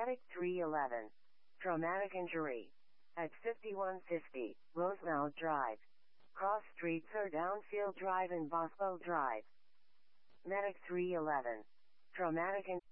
Medic 311. Traumatic injury. At 5150, Rosemount Drive. Cross Streets or Downfield Drive and Boswell Drive. Medic 311. Traumatic